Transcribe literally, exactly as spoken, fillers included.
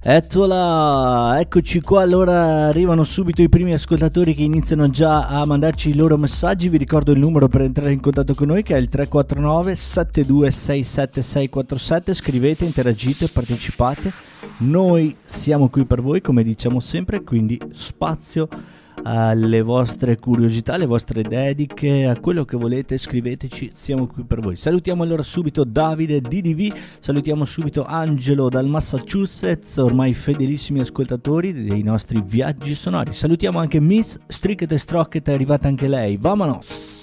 Eccola, eccoci qua. Allora arrivano subito i primi ascoltatori che iniziano già a mandarci i loro messaggi. Vi ricordo il numero per entrare in contatto con noi, che è il tre quattro nove sette due sei sette sei quattro sette. Scrivete, interagite, partecipate. Noi siamo qui per voi, come diciamo sempre, quindi spazio alle vostre curiosità, alle vostre dediche, a quello che volete, scriveteci, siamo qui per voi. Salutiamo allora subito Davide D D V, salutiamo subito Angelo dal Massachusetts, ormai fedelissimi ascoltatori dei nostri viaggi sonori. Salutiamo anche Miss Stricket e Strocket, è arrivata anche lei. Vamonos!